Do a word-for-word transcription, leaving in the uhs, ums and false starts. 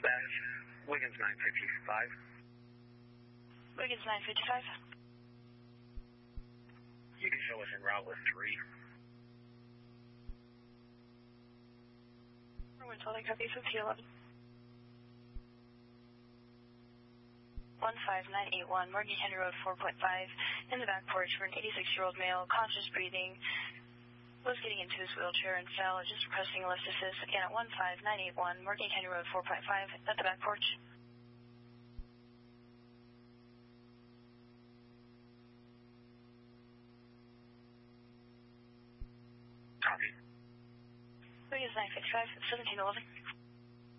Dispatch, Wiggins nine fifty-five. Wiggins nine fifty-five. You can show us en route with three. One twelve, copy, fifty eleven. one five nine eight one, Morgan Henry Road four point five, in the back porch for an eighty-six-year-old male, conscious breathing, was getting into his wheelchair and fell, just requesting a lift assist. Again at one five nine eight one, Morgan Henry Road four point five, at the back porch. Copy. Wiggins nine fifty-five, seventeen eleven.